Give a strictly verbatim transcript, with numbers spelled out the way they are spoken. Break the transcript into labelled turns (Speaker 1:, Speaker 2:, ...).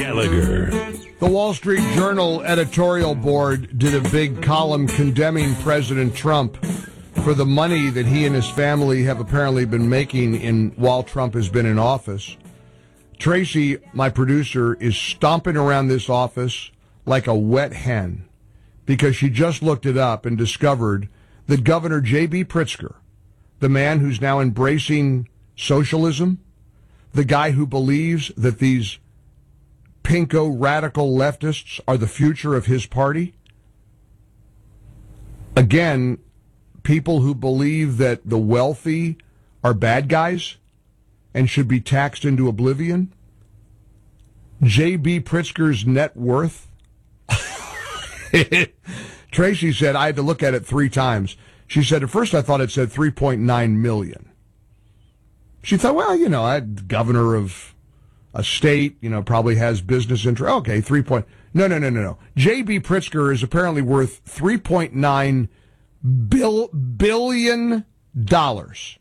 Speaker 1: Gallagher.
Speaker 2: The Wall Street Journal editorial board did a big column condemning President Trump for the money that he and his family have apparently been making in while Trump has been in office. Tracy, my producer, is stomping around this office like a wet hen because she just looked it up and discovered that Governor J B. Pritzker, the man who's now embracing socialism, the guy who believes that these pinko radical leftists are the future of his party, again, people who believe that the wealthy are bad guys and should be taxed into oblivion. J B. Pritzker's net worth, Tracy said, I had to look at it three times. She said, at first I thought it said three point nine million. She thought, well, you know, I'm governor of a state, you know, probably has business interest. Okay, three point. No, no, no, no, no. J B. Pritzker is apparently worth three point nine bill, billion dollars.